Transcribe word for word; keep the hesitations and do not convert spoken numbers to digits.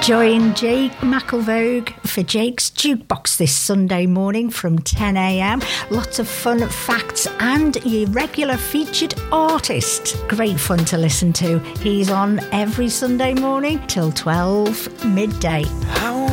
Join Jake McElvogue for Jake's Jukebox this Sunday morning from ten a.m. Lots of fun facts and your regular featured artist. Great fun to listen to. He's on every Sunday morning till twelve midday.